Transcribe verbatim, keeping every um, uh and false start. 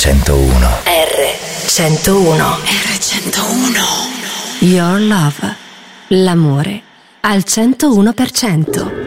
centouno. R centouno. R centouno. Your love. L'amore al centouno per cento.